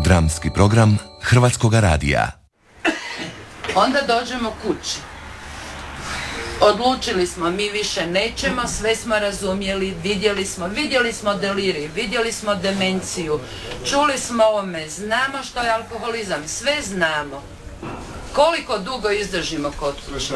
Dramski program Hrvatskoga radija. Onda dođemo kući. Odlučili smo, mi više nećemo, sve smo razumjeli, vidjeli smo delirij, vidjeli smo demenciju, čuli smo ovome, znamo što je alkoholizam, sve znamo. Koliko dugo izdržimo kod kuće?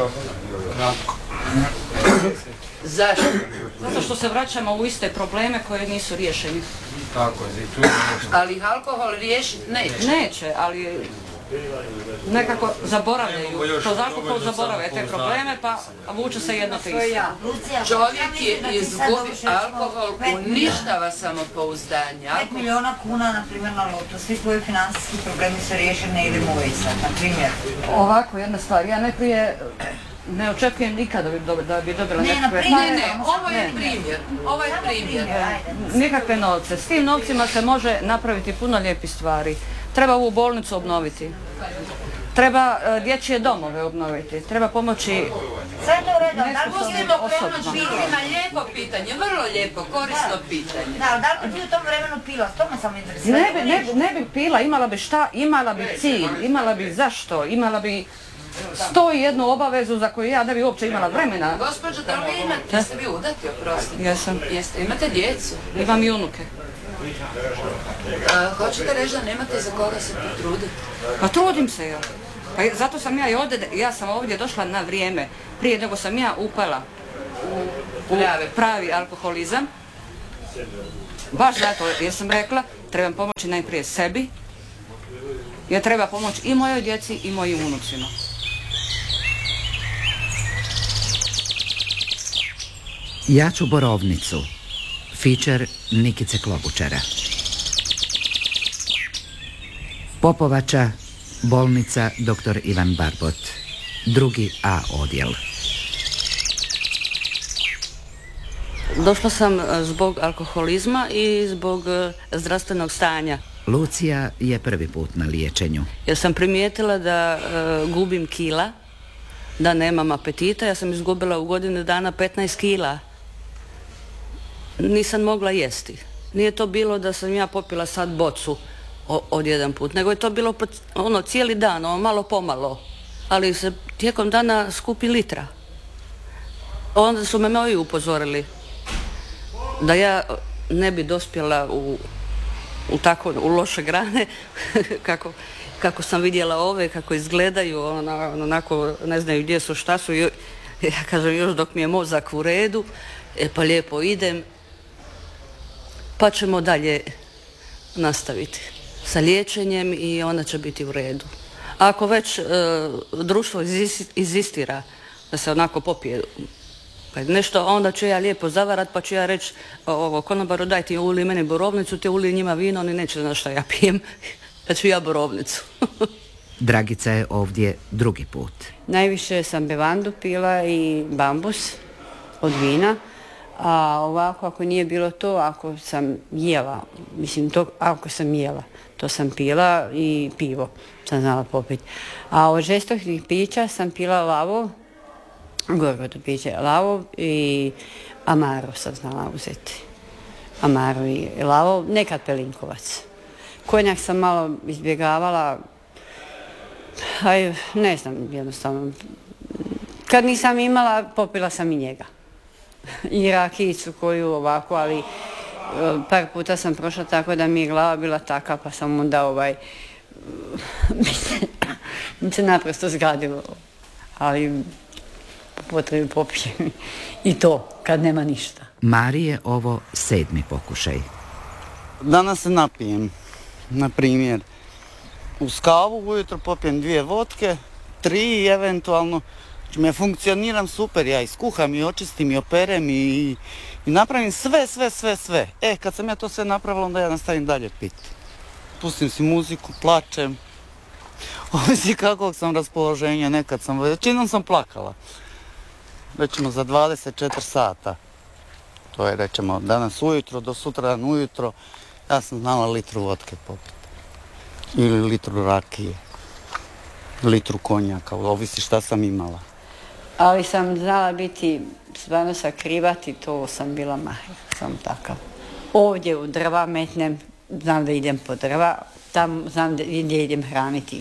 Zašto? Zato što se vraćamo u iste probleme koje nisu riješeni. Tako je. Ali ih alkohol riješiti neće. Neće, ali nekako zaboravljaju. To alkohol zaboravlja te probleme, pa vuče se jedno te isto. Čovjek je izgubio, alkohol uništava samopouzdanje. 5 milijuna kuna, na primjer, na lotu. Svi tvoji financijski problemi su riješeni, ne idemo u sad, na primjer. Ovako, jedna stvar. Ja najprije ne očekujem nikada da bi dobila nekakve... Ovo je primjer. Nikakve novce. S tim novcima se može napraviti puno lijepih stvari. Treba ovu bolnicu obnoviti. Treba dječje domove obnoviti. Treba pomoći... Sve to u redu, da li Pustimo pomoć ljudima, lijepo pitanje, vrlo lijepo, korisno pitanje. Da, da li bi ti u tom vremenu pila? To me samo interesira. Ne bi pila, imala bi šta, imala bi cilj, imala bi zašto, imala bi 101 obavezu za koju ja ne bi uopće imala vremena. Gospođo, da li imate, jeste vi udati, oprostite? Jesam. Jeste, imate djecu? Imam i unuke. Hoćete reći da nemate za koga se potruditi? Pa trudim se ja. Pa zato sam ja sam ovdje došla na vrijeme. Prije nego sam ja upala u pravi alkoholizam. Baš zato jer sam rekla, trebam pomoći najprije sebi. Jer treba pomoći i mojoj djeci i mojim unucima. Ja ću Borovnicu. Feature Nikice Klobučara. Popovača, bolnica dr. Ivan Barbot. 2. A odjel. Došla sam zbog alkoholizma i zbog zdravstvenog stanja. Lucija je prvi put na liječenju. Jer sam primijetila da gubim kila, da nemam apetita. Ja sam izgubila u godinu dana 15 kila. Nisam mogla jesti. Nije to bilo da sam ja popila sad bocu od jedan put, nego je to bilo cijeli dan, malo pomalo. Ali se tijekom dana skupi litra. Onda su me moji upozorili da ja ne bi dospjela u loše grane, kako sam vidjela ove, kako izgledaju, onako ne znaju gdje su, šta su. Ja kažem, još dok mi je mozak u redu, pa lijepo idem, pa ćemo dalje nastaviti sa liječenjem i onda će biti u redu. Ako već društvo inzistira da se onako popije nešto, onda ću ja lijepo zavarat, pa ću ja reći konobaru daj ti uli meni borovnicu, ti uli njima vino, oni neće znaš šta ja pijem, da ću ja borovnicu. Dragica je ovdje drugi put. Najviše sam bevandu pila i bambus od vina, a ovako ako nije bilo to, ako sam jela, ako sam jela, to sam pila i pivo sam znala popiti. A od žestokih pića sam pila lavo, gorko piće, lavo i amaro sam znala uzeti. Amaro i lavo, nekad pelinkovac. Konjak sam malo izbjegavala, ne znam, jednostavno. Kad nisam imala, popila sam i njega. I rakijicu koju ovako, ali par puta sam prošla tako da mi je glava bila taka, pa sam onda mi se naprosto zgadilo. Ali potrebi popijem i to, kad nema ništa. Mari je ovo 7. pokušaj. Danas se napijem, na primjer, uz kavu ujutro popijem 2 vodke, 3 eventualno. Ja funkcioniram super, ja iskuham i očistim i operem i napravim sve. Kad sam ja to sve napravila, onda ja nastavim dalje piti. Pustim si muziku, plačem. Ovisi kakvog sam raspoloženja, većinom sam plakala. Recimo za 24 sata. To je recimo danas ujutro do sutradan ujutro. Ja sam znala litru vodke popiti. Ili litru rakije. Litru konjaka, ovisi šta sam imala. Ali sam znala biti, stvarno sakrivati, to sam bila mahir, sam takav. Ovdje u drva metnem znam da idem po drva, tamo znam gdje idem hraniti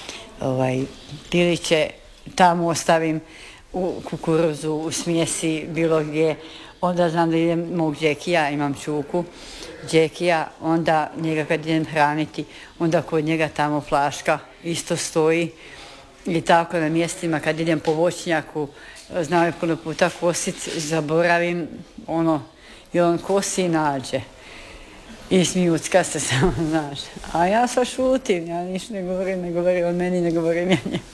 piliće, tamo ostavim u kukuruzu, u smjesi, bilo gdje. Onda znam da idem mog džekija, imam čuku, džekija, onda njega kad idem hraniti, onda kod njega tamo flaška isto stoji. I tako na mjestima kad idem po voćnjaku, znam je puno puta kosit, zaboravim i on kosi i nađe. I smijucka se samo, znaš. A ja sad šutim, ja ništa ne govori on meni, ne govorim ja njemu.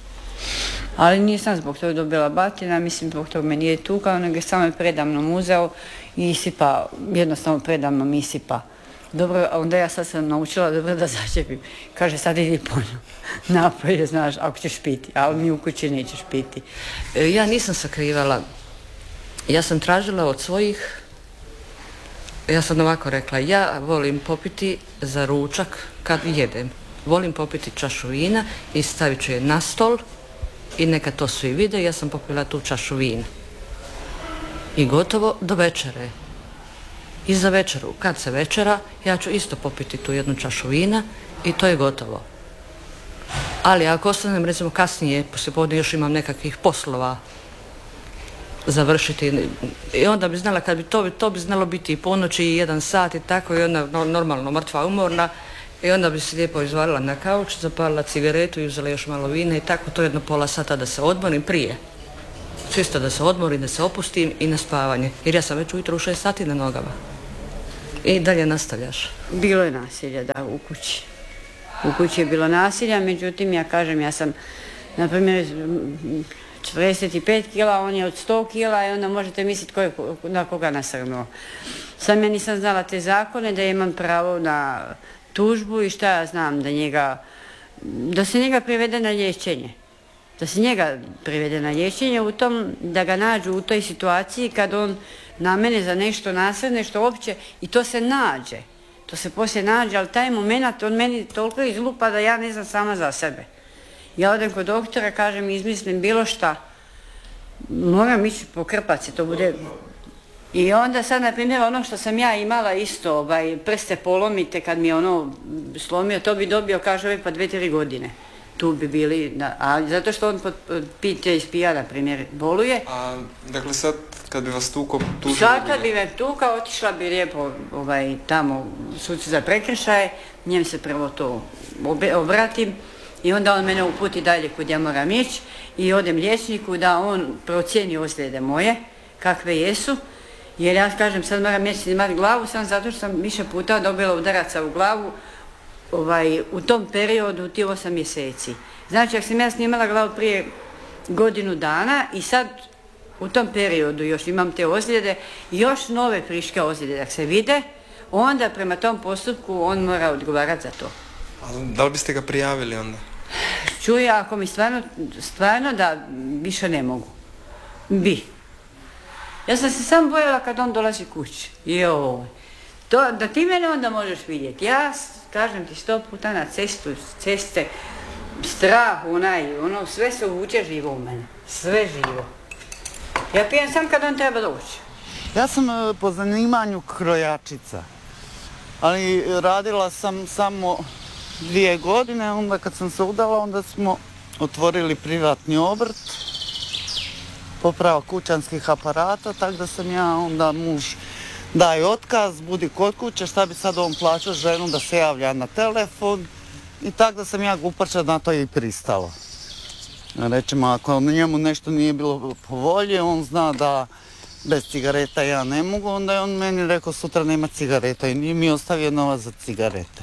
Ali nisam zbog toga dobila batina, mislim zbog toga me nije tukao, nego samo je predamnom uzeo i isipa, jednostavno predamnom isipa. Dobro, onda ja sad sam naučila dobro da začepim. Kaže, sad idi ponovno napolje, znaš, ako ćeš piti, ali mi u kući nećeš piti. Ja nisam sakrivala. Ja sam tražila od svojih, ja sam ovako rekla, ja volim popiti za ručak kad jedem. Volim popiti čašu vina i stavit ću je na stol i neka to svi vide, ja sam popila tu čašu vina. I gotovo do večere. I za večeru, kad se večera, ja ću isto popiti tu jednu čašu vina i to je gotovo. Ali ako ostanem, recimo kasnije, poslijepodne još imam nekakvih poslova završiti i onda bi znala, kad bi to bi znalo biti i ponoći i 1 sat i tako i onda normalno mrtva umorna i onda bi se lijepo izvalila na kauč, zapalila cigaretu i uzela još malo vina i tako to jedno pola sata da se odmorim prije. Čisto da se odmorim, da se opustim i na spavanje. Jer ja sam već ujutro u 6 sati na nogama. I dalje nastavljaš. Bilo je nasilja, da, u kući. U kući je bilo nasilja, međutim, ja kažem, ja sam, na primjer, 45 kila, on je od 100 kila i onda možete misliti na koga nasrnuo. Sam ja nisam znala te zakone, da imam pravo na tužbu i šta ja znam, da se njega privede na liječenje. Da se njega privede na liječenje u tom, da ga nađu u toj situaciji kad on na mene za nešto nasrne, što uopće, i to se nađe. To se poslije nađe, ali taj moment on meni toliko izlupa da ja ne znam sama za sebe. Ja odem kod doktora, kažem, izmislim bilo šta. Moram ići pokrpat se, to bude... I onda sad, na primjer, ono što sam ja imala isto, prste polomite kad mi je slomio, to bi dobio, kaže, pa 2-3 godine. Tu bi bili, a zato što on pije i spija, na primjer, boluje. A, dakle, sad kad bi vas tukao... Sad kad bi me tukao, otišla bi lijepo tamo suci za prekršaje, njem se prvo to obratim i onda on mene uputi dalje kud ja moram ići i odem liječniku da on procijeni ozljede moje, kakve jesu, jer ja kažem sad moram imati glavu samo zato što sam više puta dobila udaraca u glavu u tom periodu ti 8 mjeseci. Znači, ako sam ja snimala glavu prije godinu dana i sad u tom periodu još imam te ozljede, još nove friške ozljede, ako se vide, onda prema tom postupku on mora odgovarati za to. A da li biste ga prijavili onda? Čuje, ako mi stvarno da više ne mogu. Bi. Ja sam se sam bojala kad on dolazi kući. Joj. Da ti mene onda možeš vidjeti. Ja kažem ti 100 puta na ceste, strah sve se uvuče živo u mene. Sve živo. Ja pijem sam kad on treba doći. Ja sam po zanimanju krojačica, ali radila sam samo 2 godine, onda kad sam se udala, onda smo otvorili privatni obrt, poprava kućanskih aparata, tako da sam ja onda muž daje otkaz, budi kod kuće, šta bi sad on plaćao ženu da se javlja na telefon i tako da sam ja glupača na to i pristala. Rečemo, ako njemu nešto nije bilo po volji, on zna da bez cigareta ja ne mogu, onda je on meni rekao sutra nema cigareta i nije mi ostavio novac za cigarete.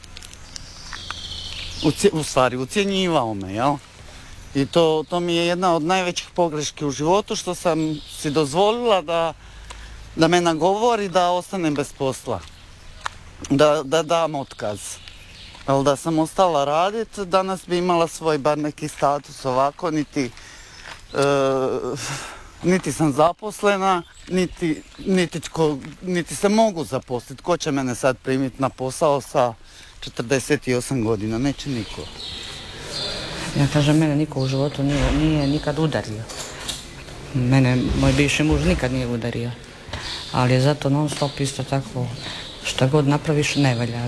U stvari, ucjenjivao me, jel? I to mi je jedna od najvećih pogreški u životu, što sam si dozvolila da me nagovori da ostanem bez posla, da dam otkaz. Ali da sam ostala raditi, danas bi imala svoj bar neki status ovako, niti sam zaposlena, niti se mogu zaposliti. Ko će mene sad primiti na posao sa 48 godina? Neće niko. Ja kažem, mene niko u životu nije nikad udario. Mene moj bivši muž nikad nije udario. Ali je zato non stop isto tako Šta god napraviš ne valja.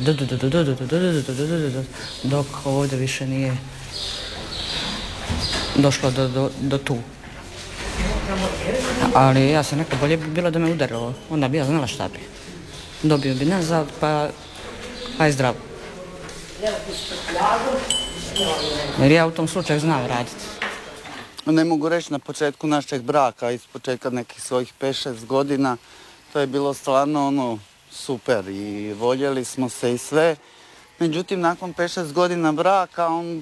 Dok ovdje više nije došlo do tu. Ali ja sam rekla, bolje bi bilo da me udarilo. Onda bi ja znala šta bi. Dobio bi nazad, pa aj zdravo. Jer ja u tom slučaju znam raditi. Ne mogu reći na početku našeg braka, iz početka nekih svojih 5-6 godina, to je bilo stvarno super i voljeli smo se i sve. Međutim, nakon 5-6 godina braka, on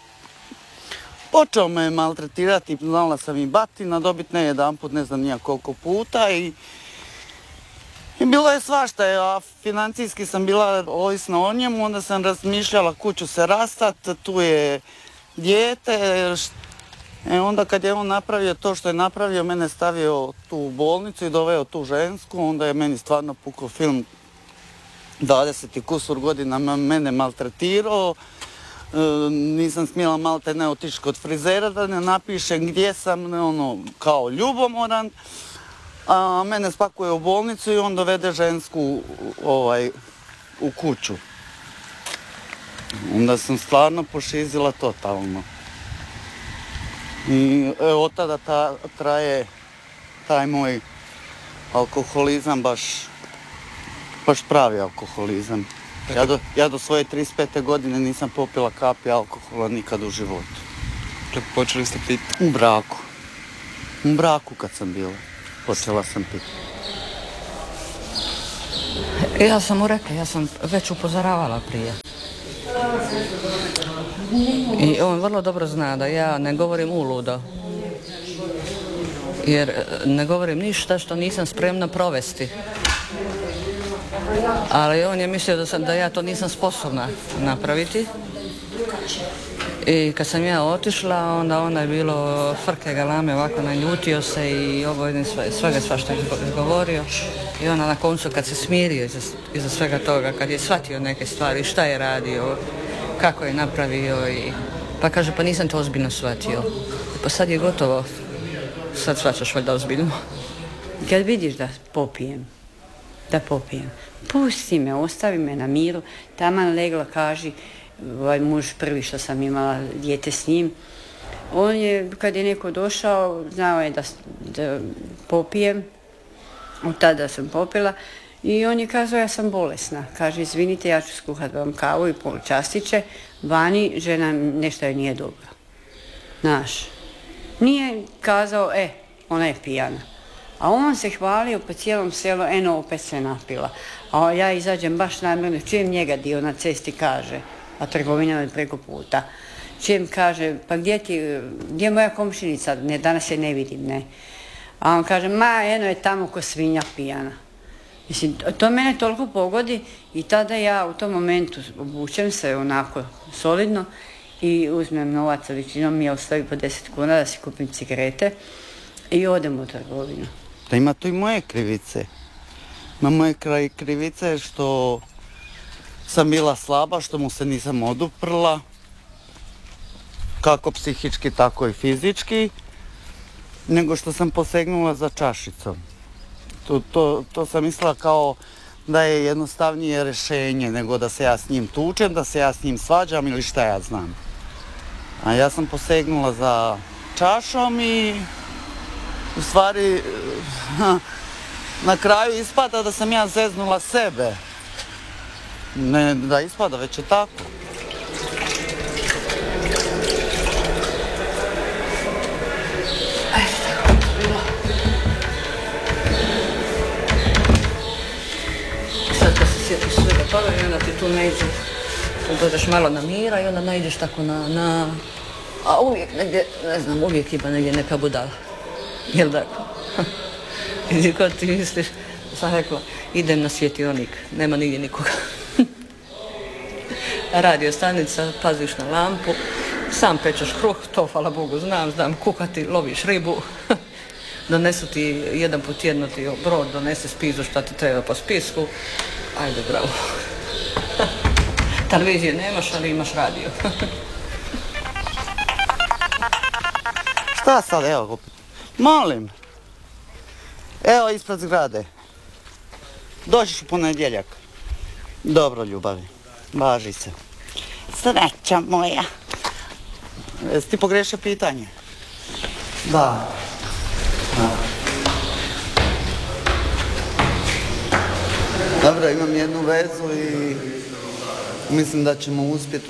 počeo me maltretirati, znala sam i batina dobiti ne jedanput, ne znam nija koliko puta i bilo je svašta, a financijski sam bila ovisna o njemu, onda sam razmišljala kuću se rastat, tu je dijete. Onda kad je on napravio to što je napravio, mene stavio tu u bolnicu i doveo tu žensku, onda je meni stvarno pukao film. 20 i kusur godina mene maltretirao, nisam smjela malte ne otići kod frizera da ne napišem gdje sam, kao ljubomoran. A mene spakuje u bolnicu i on dovede žensku u kuću. Onda sam stvarno pošizila totalno. I od tada traje taj moj alkoholizam, baš pravi alkoholizam. Ja do svoje 35. godine nisam popila kapi alkohola nikad u životu. Počeli ste piti? U braku. U braku kad sam bila. Počela sam piti. Ja sam mu rekla, ja sam već upozoravala prije. I on vrlo dobro zna da ja ne govorim uludo. Jer ne govorim ništa što nisam spremna provesti. Ali on je mislio da ja to nisam sposobna napraviti. I kad sam ja otišla, onda ona je bilo frke galame, ovako naljutio se i ovo svega svašta je govorio. I ona na koncu kad se smirio iza svega toga, kad je shvatio neke stvari, šta je radio, kako je napravio pa kaže, pa nisam to ozbiljno shvatio. Pa sad je gotovo, sad shvaćaš valjda ozbiljno. Kad vidiš da popijem, pusti me, ostavi me na miru, taman legla, kaži, ovaj muž prvi što sam imala dijete s njim, on je, kad je neko došao, znao je da popijem, od tada sam popila i on je kazao, ja sam bolesna. Kaže, izvinite, ja ću skuhati vam kavu i pol častiće, vani žena nešto joj nije dobro. Znaš, nije kazao, ona je pijana. A on se hvalio po cijelom selu, opet se napila. A ja izađem baš namjerno, čujem njega dio na cesti kaže, a trgovina je preko puta. Čujem kaže, pa gdje je moja komšinica, ne, danas je ne vidim, ne. A on kaže, eno je tamo ko svinja pijana. Mislim, to mene toliko pogodi i tada ja u tom momentu obučem se onako solidno i uzmem novac, većinom mi ostavi po 10 kuna da si kupim cigarete i odem u trgovinu. Da ima tu i moje krivice. Na moje krivice što sam bila slaba, što mu se nisam oduprla, kako psihički, tako i fizički, nego što sam posegnula za čašicom. To sam mislila kao da je jednostavnije rješenje nego da se ja s njim tučem, da se ja s njim svađam ili šta ja znam. A ja sam posegnula za čašom i u stvari na kraju ispada da sam ja zeznula sebe. Ne da ispada, već je tako. Sad kad se sjetiš svega toga i onda ti tu ne iđe, dođeš malo na mira i onda ne ideš tako a uvijek negdje, ne znam, uvijek ima negdje neka budala. Jel' tako? I kad ti misliš, sam rekla, idem na svjetionik, nema nigdje nikoga. Radio stanica, paziš na lampu, sam pečeš kruh, to hvala Bogu znam kuhati, loviš ribu. Donesu ti jedan put tjedno ti brod, donese spisu šta ti treba po spisku. Ajde, bravo. Televizije nemaš, ali imaš radio. Šta sad, evo opet. Molim. Evo ispred zgrade. Dođeš u ponedjeljak. Dobro, ljubavi. Važi se. Sreća moja. Jesi ti pogrešio pitanje? Da. Dobro, imam jednu vezu i mislim da ćemo uspjeti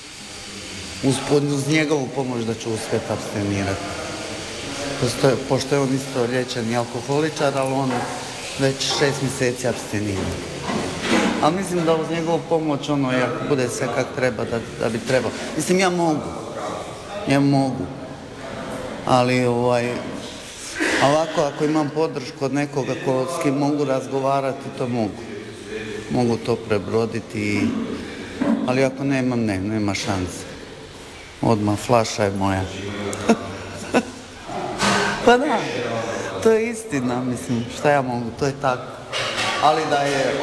uz njegovu pomoć da ću uspjeti abstinirati. Pošto je on isto liječeni alkoholičar, ali on već 6 mjeseci abstinira. A mislim da uz njegovu pomoć, i ako bude sve kak treba, da bi trebao. Mislim, ja mogu. Ali ovako, ako imam podršku od nekoga s kim mogu razgovarati, to mogu. Mogu to prebroditi, ali ako nemam, nema šanse. Odmah, flaša je moja. Pa da, to je istina, mislim, šta ja mogu, to je tako. Ali da je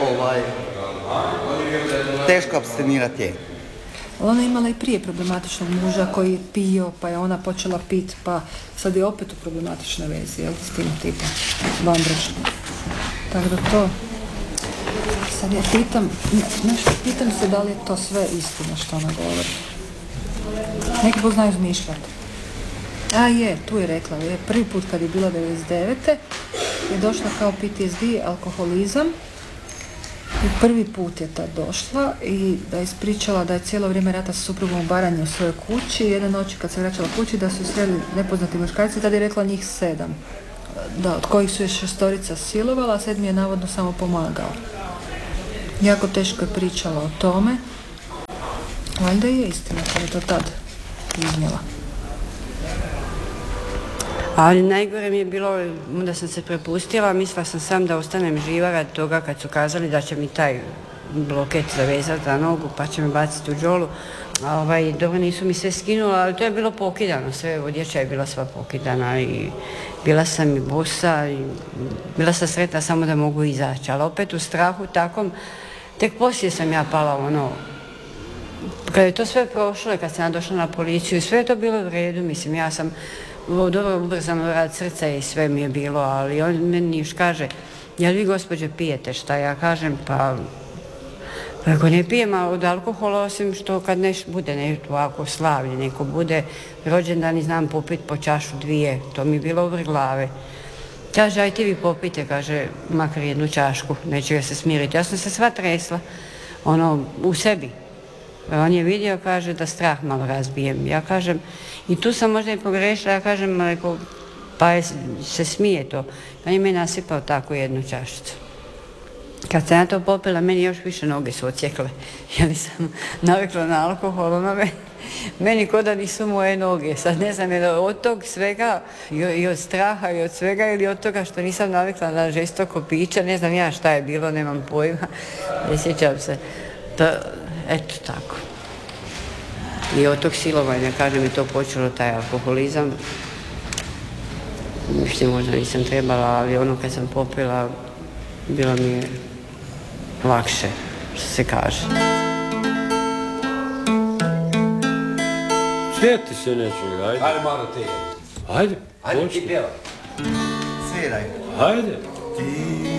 teško abstinirati je. Ona je imala i prije problematičnog muža koji je pio, pa je ona počela pit, pa sad je opet u problematičnoj vezi, jel, s tim tipom, vanbračnom. Tako da to, sad ja pitam se da li je to sve istina što ona govori. Neki put znaju izmišljati. A je, tu je rekla, je prvi put kad je bila 99. je došla kao PTSD, alkoholizam. I prvi put je tad došla i da je ispričala da je cijelo vrijeme rata sa suprugom u Baranji u svojoj kući. Jedne noći kad se vraćala kući da su sreli nepoznati muškarci, tada je rekla njih 7. Da, od kojih su je 6 silovala, a 7 je navodno samo pomagao. Jako teško je pričala o tome. Valjda je istina kad je to tad iznijela. Ali najgore mi je bilo, da sam se prepustila, mislila sam sam da ostanem živa radi toga kad su kazali da će mi taj bloket zavezati za nogu pa će me baciti u džolu. Dobro, nisu mi sve skinula, ali to je bilo pokidano, sve odjeća je bila sva pokidana i bila sam i bosa i bila sam sretna samo da mogu izaći, ali opet u strahu takom, tek poslije sam ja pala kad je to sve prošlo i kad sam ja došla na policiju i sve je to bilo u redu, mislim, ja sam dobro ubrzano rad srca i sve mi je bilo, ali on meni još kaže, jel vi gospođe pijete, šta ja kažem, pa ako ne pijem od alkohola, osim što kad nešto bude nešto ovako slavlje, neko bude rođendan i znam popiti po čašu 2, to mi je bilo uvrh glave. Kaže, aj ti vi popite, kaže, makar jednu čašku, neće ga se smiriti. Ja sam se sva tresla, u sebi. On je vidio, kaže, da strah malo razbijem. Ja kažem, i tu sam možda i pogrešila, ja kažem, pa se smije to. On je meni nasipao tako jednu čašicu. Kad sam ja to popila, meni još više noge su odsjekle. Jer sam navikla na alkohol, meni ko da nisu moje noge. Sad ne znam, je od tog svega, i od straha, i od svega, ili od toga što nisam navikla na žestoko piće, ne znam ja šta je bilo, nemam pojma, ne sjećam se. Eto tako. I od tog silovanja, kažem, je to počelo taj alkoholizam. Mislim, možda nisam trebala, ali kad sam popila, bilo mi je lakše, što se kaže. Sjeti se nečega, ajde. Ajde malo ti. Ajde, ti pjevaj. Sviraj. Ajde.